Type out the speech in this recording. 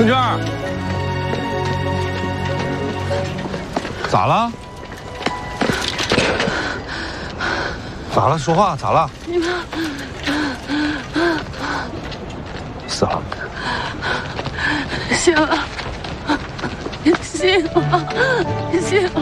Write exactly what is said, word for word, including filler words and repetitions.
春娟，咋了？咋了？说话，咋了？死了。 谢了，谢了，谢了。